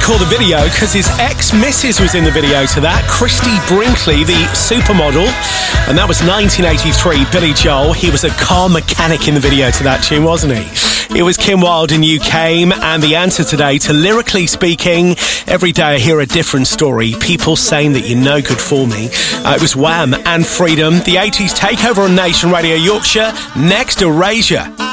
recall the video because his ex-missus was in the video to that, Christy Brinkley, the supermodel. And that was 1983, Billy Joel. He was a car mechanic in the video to that tune, wasn't he? It was Kim Wilde and You Came, and the answer today to Lyrically Speaking. Every day I hear a different story, people saying that you're no good for me. It was Wham and Freedom. The 80s takeover on Nation Radio Yorkshire. Next, Erasure.